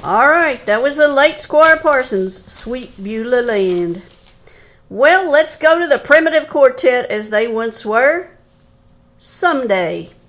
All right, that was the late Squire Parsons' Sweet Beulah Land. Well, let's go to the Primitive Quartet as they once were. Someday.